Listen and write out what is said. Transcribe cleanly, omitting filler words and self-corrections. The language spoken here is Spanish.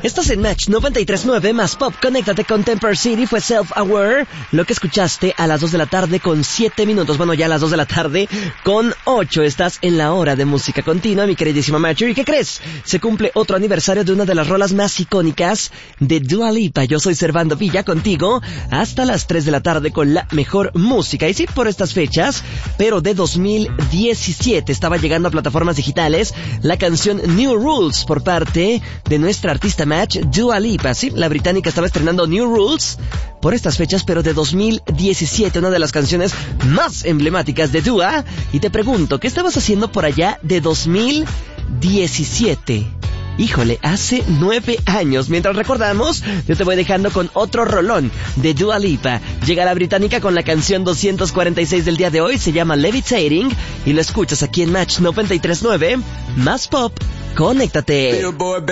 Estás en Match 93.9 más Pop. Conéctate con Temper City, fue Self-Aware. Lo que escuchaste a las 2 de la tarde con 7 minutos. Bueno, ya a las 2 de la tarde con 8. Estás en la hora de música continua, mi queridísima Matcher. ¿Y qué crees? Se cumple otro aniversario de una de las rolas más icónicas de Dua Lipa. Yo soy Servando Villa contigo hasta las 3 de la tarde con la mejor música. Y sí, por estas fechas, pero de 2017 estaba llegando a plataformas digitales la canción New Rules por parte de nuestra artista Match, Dua Lipa. Sí, la británica estaba estrenando New Rules por estas fechas, pero de 2017, una de las canciones más emblemáticas de Dua. Y te pregunto, ¿qué estabas haciendo por allá de 2017? Híjole, hace 9 años. Mientras recordamos, yo te voy dejando con otro rolón de Dua Lipa. Llega la británica con la canción 246 del día de hoy, se llama Levitating, y lo escuchas aquí en Match 93.9, más Pop. Conéctate.